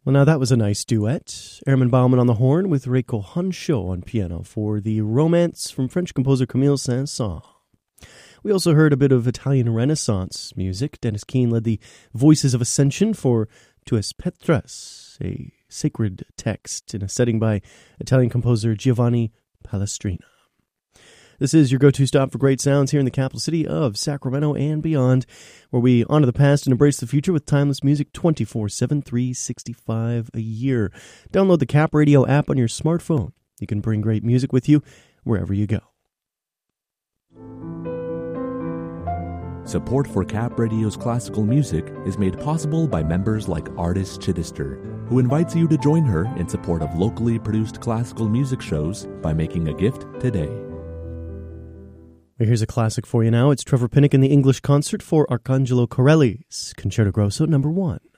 Well, now that was a nice duet. Herman Baumann on the horn with Reiko Hansho on piano for the Romance from French composer Camille Saint-Saëns. We also heard a bit of Italian Renaissance music. Dennis Keane led the Voices of Ascension for Tu es Petrus, a sacred text in a setting by Italian composer Giovanni Palestrina. This is your go-to stop for great sounds here in the capital city of Sacramento and beyond, where we honor the past and embrace the future with timeless music 24/7, 365 a year. Download the Cap Radio app on your smartphone. You can bring great music with you wherever you go. Support for Cap Radio's classical music is made possible by members like Artist Chittister, who invites you to join her in support of locally produced classical music shows by making a gift today. Well, here's a classic for you now. It's Trevor Pinnock in the English concert for Arcangelo Corelli's Concerto Grosso No. 1.